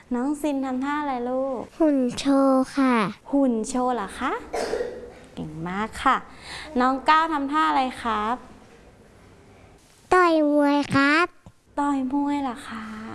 น้องซินทำท่าอะไรลูกหุ่นโชว์ค่ะหุ่นโชว์เหรอคะเก่งมากค่ะน้องก้าวทำท่าอะไรครับต่อยมวยครับต่อยมวยเหรอครับ